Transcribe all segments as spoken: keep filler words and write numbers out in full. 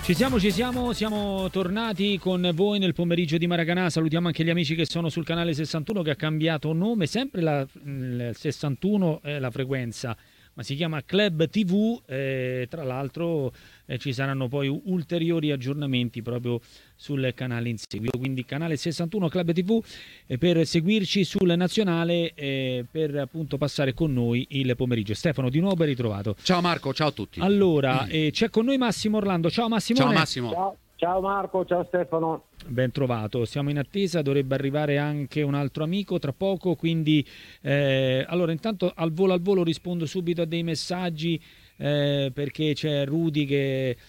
Ci siamo, ci siamo, siamo tornati con voi nel pomeriggio di Maracanã. Salutiamo anche gli amici che sono sul canale sessantuno, che ha cambiato nome, sempre la, il sessantuno è la frequenza, ma si chiama Club T V. Eh, tra l'altro eh, ci saranno poi ulteriori aggiornamenti proprio sul canale in seguito, quindi canale sessantuno Club T V, eh, per seguirci sul nazionale, eh, per appunto passare con noi il pomeriggio. Stefano, di nuovo ben ritrovato. Ciao Marco, ciao a tutti. Allora, eh, c'è con noi Massimo Orlando. Ciao Massimo. Ciao Massimo. Ciao, ciao Marco, ciao Stefano. Ben trovato, siamo in attesa, dovrebbe arrivare anche un altro amico tra poco, quindi eh, allora intanto al volo al volo rispondo subito a dei messaggi, eh, perché c'è Rudy che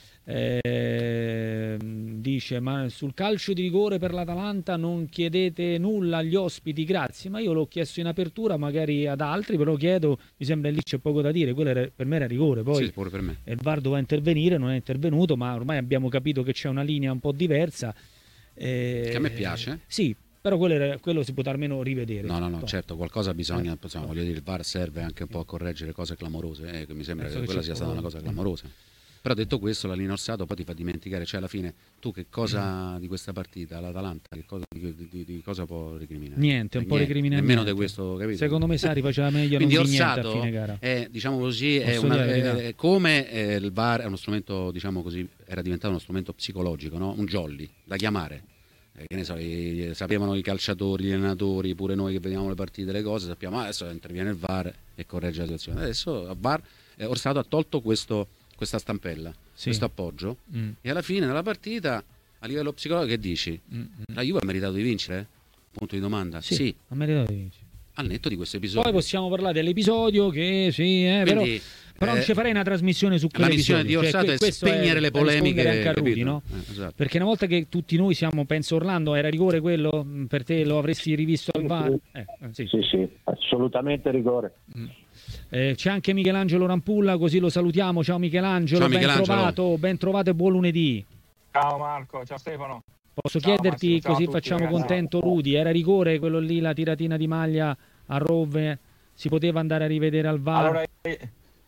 eh, dice: ma sul calcio di rigore per l'Atalanta non chiedete nulla agli ospiti, grazie. Ma io l'ho chiesto in apertura, magari ad altri, però chiedo, mi sembra lì c'è poco da dire, quello era, per me era rigore, poi sì, pure per me. il V A R doveva intervenire, non è intervenuto, ma ormai abbiamo capito che c'è una linea un po' diversa. Eh, che a me piace. Sì, però quello, era, quello si potrà almeno rivedere. No, no, no, no. certo, qualcosa bisogna, Eh, insomma, voglio dire, il V A R serve anche un po' a correggere cose clamorose, eh, mi sembra Penso che che quella c'è sia stata una cosa clamorosa. Però detto questo, la linea Orsato poi ti fa dimenticare, cioè alla fine tu che cosa di questa partita, l'Atalanta, che cosa, di, di, di cosa può recriminare? Niente, un po' recriminare. Nemmeno di questo, capito? Secondo me Sarri faceva meglio. Quindi non di Orsato niente a fine gara. è, diciamo così, è Posso una, dire la è, è come eh, il V A R è uno strumento, diciamo così, era diventato uno strumento psicologico, no? Un jolly da chiamare. Eh, che ne so, i, sapevano i calciatori, gli allenatori, pure noi che vediamo le partite, le cose, sappiamo, ah, adesso interviene il V A R e corregge la situazione. Adesso il V A R, eh, Orsato ha tolto questo, questa stampella, sì, questo appoggio, mm. e alla fine nella partita, a livello psicologico, che dici? Mm. La Juve ha meritato di vincere? Punto di domanda. Sì, sì. ha meritato di vincere. Al netto di questo episodio. Poi possiamo parlare dell'episodio che sì, eh, Quindi, però... Però non ci farei una trasmissione su quell'episodio. La missione di Orsato cioè, è spegnere è le polemiche, anche a Rudy, capito? no? Eh, esatto. Perché una volta che tutti noi siamo, penso Orlando, era rigore quello? Per te lo avresti rivisto al V A R? Eh, sì. sì, sì, assolutamente rigore. Mm. Eh, c'è anche Michelangelo Rampulla, così lo salutiamo. Ciao Michelangelo, ciao, ben Michelangelo. trovato, ben trovato e buon lunedì. Ciao Marco, ciao Stefano. Posso ciao, chiederti, Massimo, così tutti, facciamo ragazzi. contento Rudy, era rigore quello lì, la tiratina di maglia a Rove? Si poteva andare a rivedere al V A R? Allora, eh,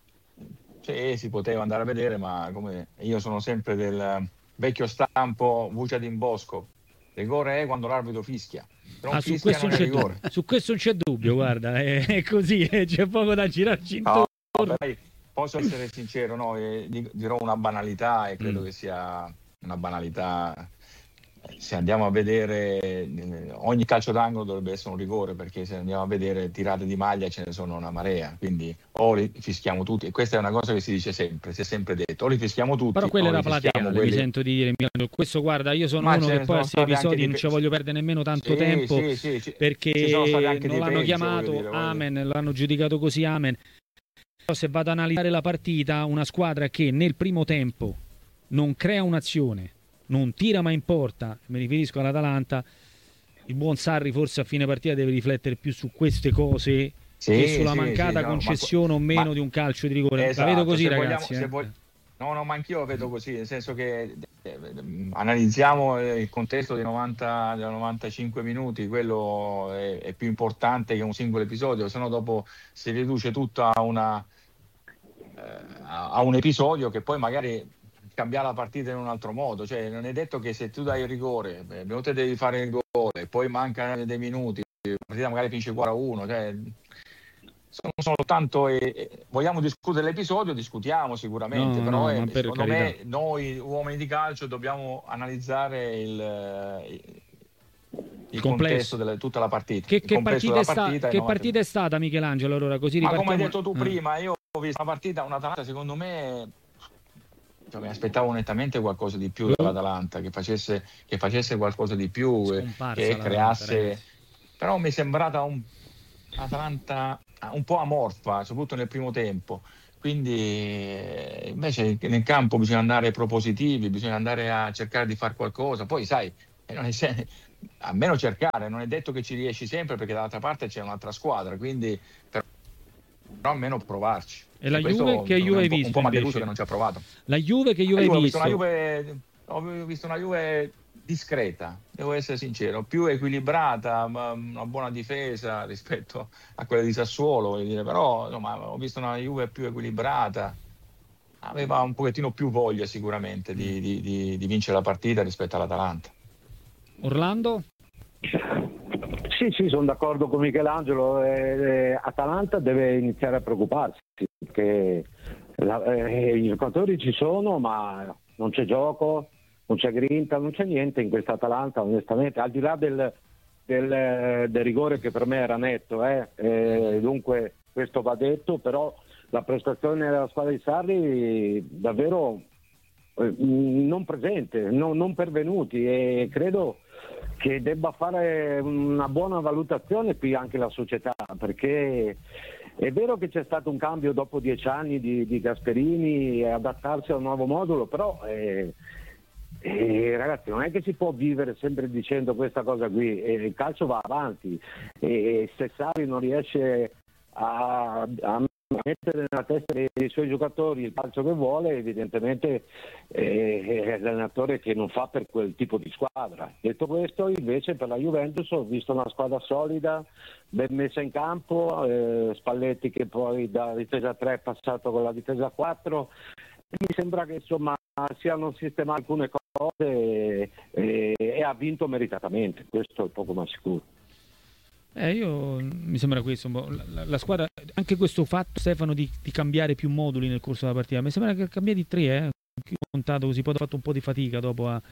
sì, si poteva andare a vedere, ma come io sono sempre del vecchio stampo Vucia d'Imbosco. Rigore è quando l'arbitro fischia. Però Ah, su, fischia questo non non è c'è rigore. dubbio. Su questo non c'è dubbio, guarda, è, è così, eh, c'è poco da girarci intorno. No, no, dai, posso essere sincero, no, eh, dirò una banalità e credo Mm. che sia una banalità. Se andiamo a vedere, ogni calcio d'angolo dovrebbe essere un rigore, perché se andiamo a vedere tirate di maglia ce ne sono una marea, quindi o li fischiamo tutti, e questa è una cosa che si dice sempre, si è sempre detto, o li fischiamo tutti. Però quella o era li fischiamo plateale, quelli... mi sento di dire. Questo, guarda, io sono Ma uno ce che ne poi a sono questi stati anche episodi di non pe- ci voglio perdere nemmeno tanto Sì, tempo, sì, sì, ci- perché ci sono stati anche non di l'hanno peggio, chiamato voglio dire, voglio Amen, l'hanno giudicato così Amen. Però se vado ad analizzare la partita, una squadra che nel primo tempo non crea un'azione, non tira mai in porta, mi riferisco all'Atalanta, il buon Sarri forse a fine partita deve riflettere più su queste cose, Sì, che sulla sì, mancata sì, no, concessione ma- o meno ma- di un calcio di rigore. Esatto, La vedo così, se ragazzi. vogliamo- se eh. vog- No, no, ma anch'io la vedo così, nel senso che eh, analizziamo il contesto dei novanta, dei novantacinque minuti, quello è, è più importante che un singolo episodio, se no dopo si riduce tutto a, una, eh, a a un episodio che poi magari cambia la partita in un altro modo. Cioè, non è detto che se tu dai il rigore, eh, prima te devi fare il gol, e poi mancano dei minuti, la partita magari finisce quattro a uno, cioè, sono soltanto e, e vogliamo discutere l'episodio, discutiamo sicuramente, No, però no, è- ma per secondo carità. me noi uomini di calcio dobbiamo analizzare il, il, il complesso. contesto di tutta la partita. Che, il che, complesso partita è, della sta- partita e che novanta partita è stata, Michelangelo? Allora, così Ma ripartiamo. come hai detto tu Eh. prima, io ho visto una partita, un'Atalanta, secondo me, cioè, mi aspettavo nettamente qualcosa di più dall'Atalanta, che facesse, che facesse qualcosa di più, eh, Scomparsa che l'Atalanta, creasse. ragazzi. Però mi è sembrata un Atalanta un po' amorfa, soprattutto nel primo tempo. Quindi eh, invece nel campo bisogna andare propositivi, bisogna andare a cercare di fare qualcosa. Poi sai, eh, non è se- almeno cercare, non è detto che ci riesci sempre, perché dall'altra parte c'è un'altra squadra, quindi però, però almeno provarci. E la questo Juve? Che è un Juve hai po', un visto po' mi ha deluso invece? che non ci ha provato. La Juve che Juve La hai Juve, ho visto? visto una Juve, ho visto una Juve discreta, devo essere sincero, più equilibrata, ma una buona difesa rispetto a quella di Sassuolo, voglio dire. Però insomma, ho visto una Juve più equilibrata, aveva un pochettino più voglia sicuramente di, di, di, di vincere la partita rispetto all'Atalanta. Orlando? Sì, sì, sono d'accordo con Michelangelo. Eh, eh, Atalanta deve iniziare a preoccuparsi perché la, eh, i giocatori ci sono, ma non c'è gioco, non c'è grinta, non c'è niente in questa Atalanta, onestamente, al di là del, del, del rigore che per me era netto, eh, eh, dunque questo va detto, però la prestazione della squadra di Sarri davvero eh, non presente, no, non pervenuti, e credo che debba fare una buona valutazione qui anche la società, perché è vero che c'è stato un cambio dopo dieci anni di, di Gasperini e adattarsi a un nuovo modulo, però eh, eh, ragazzi, non è che si può vivere sempre dicendo questa cosa qui, eh, il calcio va avanti, e se Sarri non riesce a, a mettere nella testa dei, dei suoi giocatori il calcio che vuole, evidentemente eh, è l'allenatore che non fa per quel tipo di squadra. Detto questo, invece per la Juventus ho visto una squadra solida, ben messa in campo, eh, Spalletti che poi da difesa tre è passato con la difesa quattro, e mi sembra che insomma siano sistemate alcune cose e, e, e ha vinto meritatamente, questo è poco ma sicuro. Eh, io mi sembra questo un po'. La, la, la squadra, anche questo fatto, Stefano, di, di cambiare più moduli nel corso della partita, mi sembra che cambiati tre, eh. Ho contato così, poi ho fatto un po' di fatica dopo a,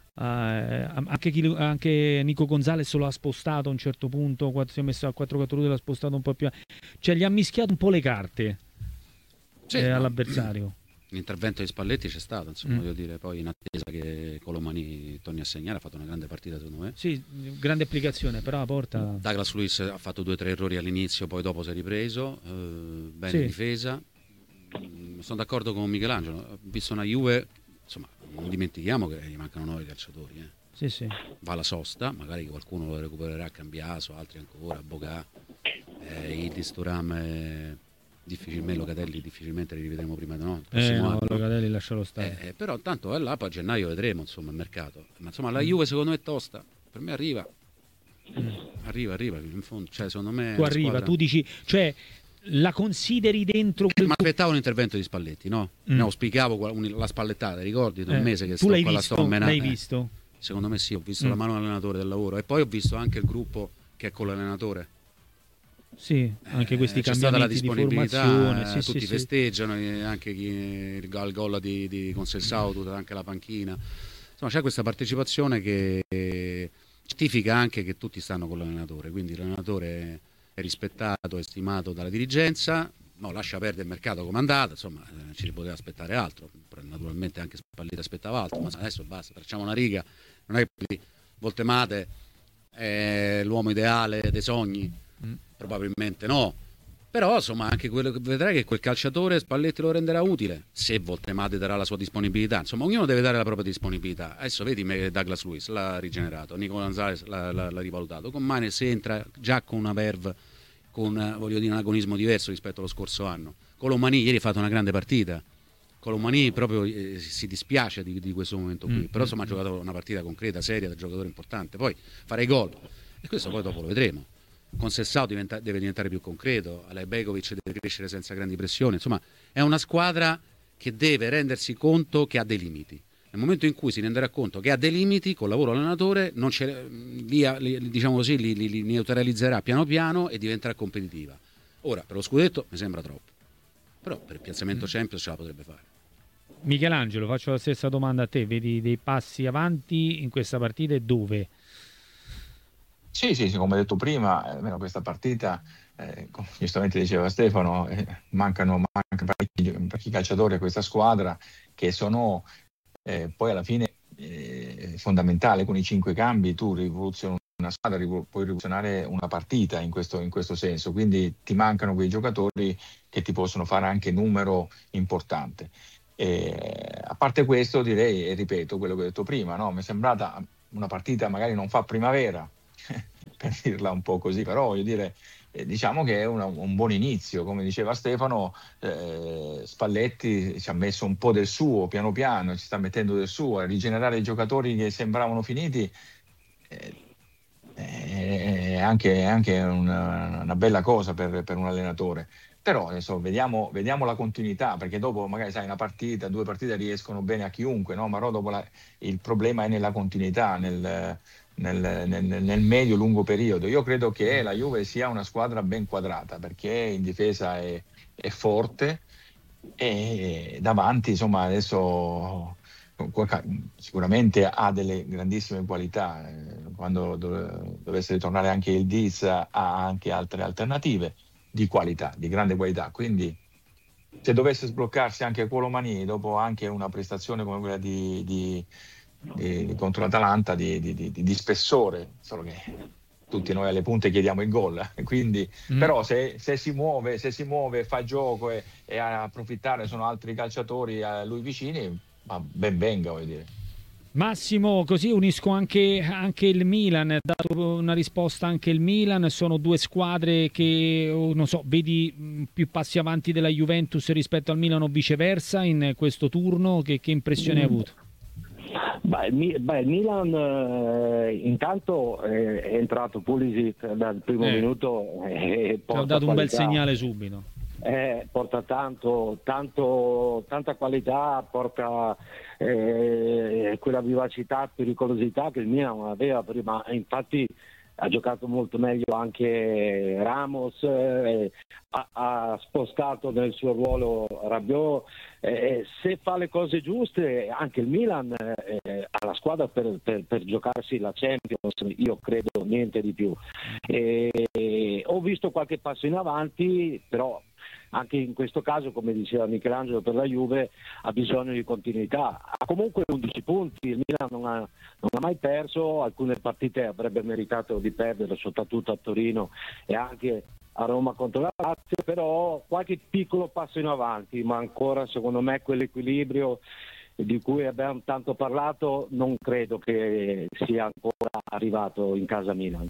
a, a, anche, chi, anche Nico Gonzalez lo ha spostato a un certo punto, quando si è messo a quattro quattro due l'ha spostato un po' più, cioè gli ha mischiato un po' le carte, sì, eh, no. all'avversario. L'intervento di Spalletti c'è stato, insomma, Mm. voglio dire, poi in attesa che Colomani torni a segnare, ha fatto una grande partita secondo me. Sì, grande applicazione, però la porta. Douglas Luiz ha fatto due o tre errori all'inizio, poi dopo si è ripreso, eh, bene Sì. in difesa. Mm, sono d'accordo con Michelangelo, ho visto una Juve, insomma, non dimentichiamo che gli mancano nove calciatori, eh. Sì, sì. Va la sosta, magari qualcuno lo recupererà a Cambiaso, altri ancora, Bogà, eh, Idris, Thuram, eh, difficilmente Locatelli, difficilmente li rivedremo prima, no? Il Eh, prossimo no, anno. Locatelli lascialo stare. Eh, eh, però tanto è là, poi a gennaio vedremo insomma il mercato. Ma insomma la Mm. Juve secondo me è tosta. Per me arriva. Mm. Arriva, arriva in fondo. Cioè, secondo me. Tu la arriva, squadra- tu dici, cioè la consideri dentro quel. Ma aspettavo un intervento di Spalletti, no? Mm. Ne auspicavo qua- un- la spallettata, ricordi? Da un Eh, mese che tu sto l'hai qua la visto? sto a menare. L'hai Eh, visto? Secondo me sì, ho visto Mm. la mano dell'allenatore del lavoro. E poi ho visto anche il gruppo che è con l'allenatore. Sì, anche questi Eh, c'è stata la cambiamenti di disponibilità, formazione, eh, sì, sì, tutti sì. festeggiano, eh, anche chi il gol, il gol di, di Conselsao, tutta anche la panchina. Insomma, c'è questa partecipazione che certifica anche che tutti stanno con l'allenatore, quindi l'allenatore è rispettato, è stimato dalla dirigenza, no, lascia perdere il mercato come è andato, insomma, eh, ci si poteva aspettare altro, naturalmente anche Spalletti aspettava altro, ma adesso basta, facciamo una riga, non è che Voltemate è l'uomo ideale dei sogni, Mm. probabilmente no, però insomma anche quello che vedrai che quel calciatore Spalletti lo renderà utile se Voltemate darà la sua disponibilità, insomma ognuno deve dare la propria disponibilità. Adesso vedi me Douglas Luiz l'ha rigenerato, Nico Gonzalez l'ha, l'ha, l'ha rivalutato, con Manes entra già con una verve, con eh, voglio dire un agonismo diverso rispetto allo scorso anno. Colomani ieri ha fatto una grande partita, Colomani proprio eh, si dispiace di, di questo momento qui, Mm, però mm, insomma ha mm. giocato una partita concreta, seria, da giocatore importante, poi fare i gol e questo poi dopo lo vedremo. Conselsao diventa, deve diventare più concreto, Alejbegovic deve crescere senza grandi pressioni, insomma è una squadra che deve rendersi conto che ha dei limiti. Nel momento in cui si renderà conto che ha dei limiti, col lavoro allenatore non ce, li, li, diciamo così, li, li, li neutralizzerà piano piano e diventerà competitiva. Ora per lo scudetto mi sembra troppo, però per il piazzamento Champions ce la potrebbe fare. Michelangelo, faccio la stessa domanda a te, vedi dei passi avanti in questa partita e dove? Sì, sì, sì, come detto prima, almeno questa partita, eh, come giustamente diceva Stefano, eh, mancano, mancano parecchi, parecchi calciatori a questa squadra che sono eh, poi alla fine eh, fondamentali. Con i cinque cambi tu rivoluzioni una squadra, rivo- puoi rivoluzionare una partita in questo, in questo senso, quindi ti mancano quei giocatori che ti possono fare anche numero importante. E, a parte questo direi, e ripeto quello che ho detto prima, no? Mi è sembrata una partita magari non fa primavera, per dirla un po' così, però voglio dire, eh, diciamo che è una, un buon inizio, come diceva Stefano. eh, Spalletti ci ha messo un po' del suo, piano piano ci sta mettendo del suo, a rigenerare i giocatori che sembravano finiti, eh, è anche, è anche una, una bella cosa per, per un allenatore, Però adesso vediamo, vediamo la continuità, perché dopo magari sai una partita, due partite riescono bene a chiunque, no? Ma dopo la, il problema è nella continuità, nel, nel, nel, nel medio-lungo periodo. Io credo che la Juve sia una squadra ben quadrata, perché in difesa è, è forte e davanti insomma adesso sicuramente ha delle grandissime qualità. Quando dovesse ritornare anche il Diz ha anche altre alternative di qualità, di grande qualità, quindi se dovesse sbloccarsi anche Colomani dopo anche una prestazione come quella di, di, di contro l'Atalanta di, di, di, di spessore, solo che tutti noi alle punte chiediamo il gol, quindi mm. però se, se si muove, se si muove, fa gioco e, e a approfittare sono altri calciatori a lui vicini, ma ben venga, voglio dire. Massimo, così unisco anche, anche il Milan, ha dato una risposta anche il Milan, sono due squadre che, non so, vedi più passi avanti della Juventus rispetto al Milan o viceversa in questo turno, che, che impressione hai avuto? Beh, il, beh, il Milan eh, intanto eh, è entrato Pulisic dal primo eh. minuto e ha dato un bel segnale subito. Eh, porta tanto, tanto, tanta qualità, porta eh, quella vivacità, pericolosità che il Milan non aveva prima, infatti ha giocato molto meglio anche Ramos, eh, ha, ha spostato nel suo ruolo Rabiot, eh, se fa le cose giuste anche il Milan eh, ha la squadra per, per, per giocarsi la Champions, io credo niente di più. Eh, ho visto qualche passo in avanti, però anche in questo caso, come diceva Michelangelo, per la Juve ha bisogno di continuità. Ha comunque undici punti, il Milan non ha, non ha mai perso, alcune partite avrebbe meritato di perdere, soprattutto a Torino e anche a Roma contro la Lazio, però qualche piccolo passo in avanti, ma ancora secondo me quell'equilibrio di cui abbiamo tanto parlato non credo che sia ancora arrivato in casa Milan.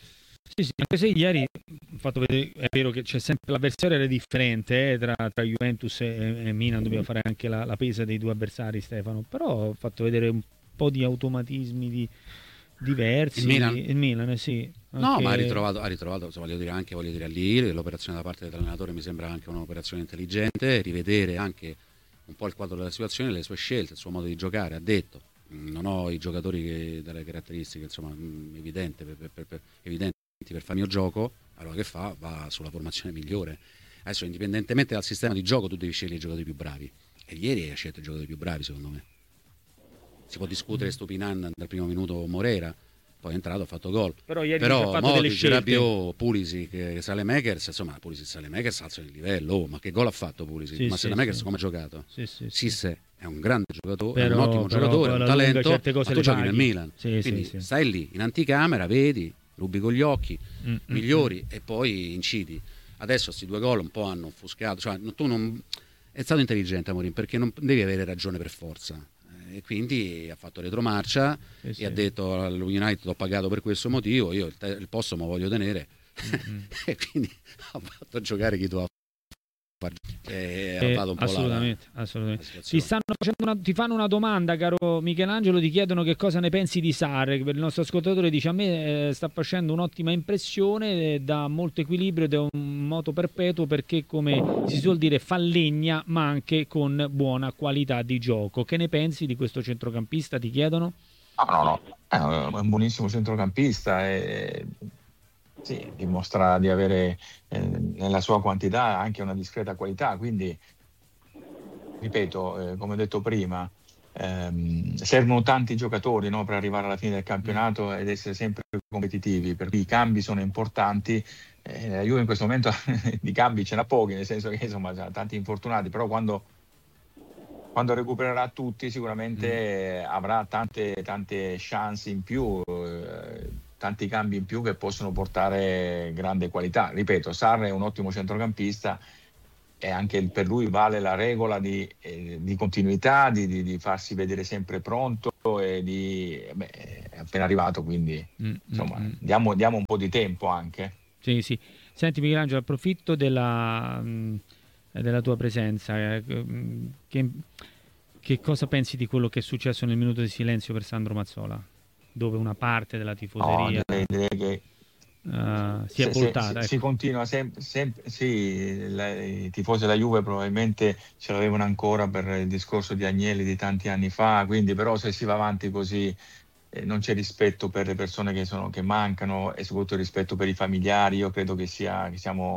Sì, sì, anche se ieri ho fatto vedere, è vero che c'è sempre l'avversario era differente eh, tra, tra Juventus e, e Milan, dobbiamo fare anche la, la pesa dei due avversari, Stefano, però ho fatto vedere un po' di automatismi di, diversi. Il Milan? Il Milan, sì. Anche... No, ma ha ritrovato, ha ritrovato voglio dire anche voglio dire lì, l'operazione da parte dell'allenatore mi sembra anche un'operazione intelligente, rivedere anche un po' il quadro della situazione, le sue scelte, il suo modo di giocare. Ha detto, non ho i giocatori che, dalle caratteristiche insomma evidente per, per, per, evidente per fare il mio gioco, allora che fa? Va sulla formazione migliore. Adesso indipendentemente dal sistema di gioco tu devi scegliere i giocatori più bravi e ieri hai scelto i giocatori più bravi secondo me. Si può discutere Stupinan dal primo minuto Morera, poi è entrato, ha fatto gol, però ieri però ha fatto Modric, delle scelte. Rabiot, Pulisic, Saelemaekers, insomma Pulisic, Saelemaekers alzano il livello. Oh, ma che gol ha fatto Pulisic? Sì, ma sì, Saelemaekers sì. come ha giocato? Sì, sì, sì. Sisse è un grande giocatore, Però, è un ottimo però, giocatore, però un talento, certe cose ma tu le giochi paghi. nel Milan, Sì, quindi sì, sì. stai lì in anticamera, vedi, rubi con gli occhi, Mm, migliori mm, e poi incidi. Adesso questi due gol un po' hanno offuscato, cioè tu non è stato intelligente Amorim perché non devi avere ragione per forza. E quindi ha fatto retromarcia sì, e sì. ha detto allo United ho pagato per questo motivo, io il, te- il posto me lo voglio tenere Mm-hmm. e quindi ha fatto giocare chi doveva far e Eh, ha fatto un po' assolutamente, la, assolutamente. la Ti stanno facendo una, ti fanno una domanda, caro Michelangelo, ti chiedono che cosa ne pensi di Sarri. Per il nostro ascoltatore dice a me eh, sta facendo un'ottima impressione, eh, dà molto equilibrio ed è un moto perpetuo perché come si suol dire fa legna ma anche con buona qualità di gioco. Che ne pensi di questo centrocampista, ti chiedono? No, no, no, è un buonissimo centrocampista e sì, dimostra di avere eh, nella sua quantità anche una discreta qualità, quindi ripeto, eh, come ho detto prima, ehm, servono tanti giocatori, no, per arrivare alla fine del campionato ed essere sempre competitivi, per cui i cambi sono importanti. Eh, la Juve in questo momento di cambi ce n'ha pochi, nel senso che insomma ha tanti infortunati, però quando, quando recupererà tutti sicuramente eh, avrà tante, tante chance in più, eh, tanti cambi in più che possono portare grande qualità. Ripeto, Sarri è un ottimo centrocampista e anche per lui vale la regola di, eh, di continuità, di, di, di farsi vedere sempre pronto e di, beh, è appena arrivato, quindi Mm, insomma mm, mm. diamo, diamo un po' di tempo anche. Sì, sì. Senti Michelangelo, approfitto della, mh, della tua presenza. eh, mh, Che, che cosa pensi di quello che è successo nel minuto di silenzio per Sandro Mazzola? Dove una parte della No, tifoseria... direi, direi che uh, si è se, voltata. se, Ecco. Si continua sempre, sem- sì, la, i tifosi della Juve probabilmente ce l'avevano ancora per il discorso di Agnelli di tanti anni fa, quindi però se si va avanti così eh, non c'è rispetto per le persone che, sono, che mancano e soprattutto rispetto per i familiari, io credo che, sia, che siamo